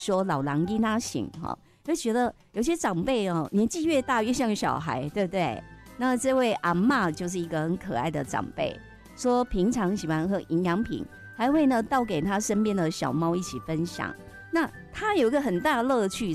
说老人囡仔醒哈，就觉得有些长辈哦，年纪越大越像小孩，对不对？那这位阿嬷就是一个很可爱的长辈，说平常喜欢喝营养品，还会呢倒给他身边的小猫一起分享。那他有一个很大的乐趣